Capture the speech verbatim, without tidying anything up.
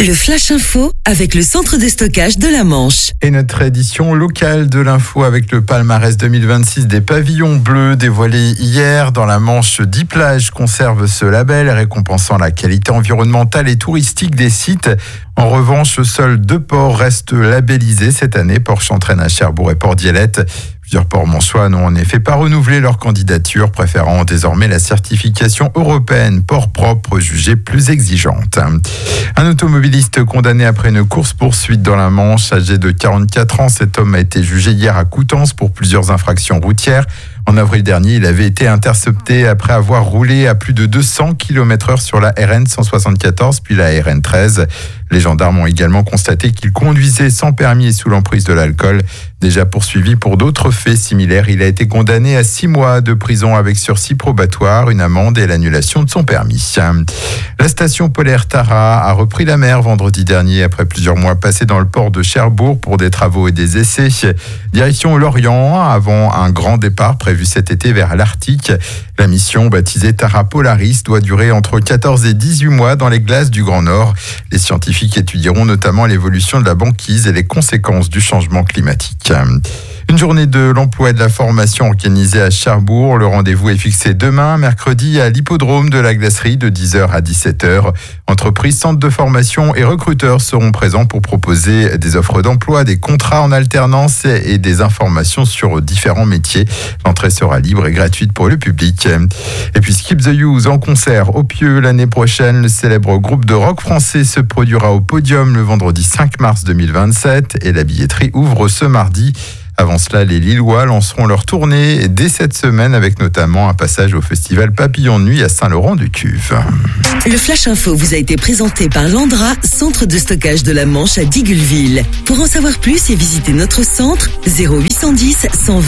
Le Flash Info avec le centre de stockage de la Manche. Et notre édition locale de l'info avec le palmarès deux mille vingt-six des pavillons bleus dévoilés hier dans la Manche. dix plages conservent ce label récompensant la qualité environnementale et touristique des sites. En revanche, seuls deux ports restent labellisés cette année, Port-Chantraine à Cherbourg et Port-Dielette. Plusieurs ports manchois n'ont en effet pas renouvelé leur candidature, préférant désormais la certification européenne port propre jugée plus exigeante. Un automobiliste condamné après une course-poursuite dans la Manche, âgé de quarante-quatre ans, cet homme a été jugé hier à Coutances pour plusieurs infractions routières. En avril dernier, il avait été intercepté après avoir roulé à plus de deux cents kilomètres heure sur la R N cent soixante-quatorze puis la R N treize. Les gendarmes ont également constaté qu'il conduisait sans permis et sous l'emprise de l'alcool. Déjà poursuivi pour d'autres faits similaires, il a été condamné à six mois de prison avec sursis probatoire, une amende et l'annulation de son permis. La station polaire Tara a repris la mer vendredi dernier après plusieurs mois passés dans le port de Cherbourg pour des travaux et des essais. Direction l'Orient avant un grand départ prévu cet été vers l'Arctique. La mission, baptisée Tara Polaris, doit durer entre quatorze et dix-huit mois dans les glaces du Grand Nord. Les scientifiques étudieront notamment l'évolution de la banquise et les conséquences du changement climatique. Une journée de l'emploi et de la formation organisée à Cherbourg. Le rendez-vous est fixé demain, mercredi, à l'hippodrome de la Glacerie de dix heures à dix-sept heures. Entreprises, centres de formation et recruteurs seront présents pour proposer des offres d'emploi, des contrats en alternance et des informations sur différents métiers. L'entrée sera libre et gratuite pour le public. Et puis Skip the Use en concert au Pieux l'année prochaine. Le célèbre groupe de rock français se produira au Podium le vendredi cinq mars deux mille vingt-sept et la billetterie ouvre ce mardi. Avant cela, les Lillois lanceront leur tournée dès cette semaine avec notamment un passage au festival Papillon de Nuit à Saint-Laurent-du-Cuve. Le Flash Info vous a été présenté par Landra, centre de stockage de la Manche à Digulleville. Pour en savoir plus et visiter notre centre, zéro huit cent dix cent vingt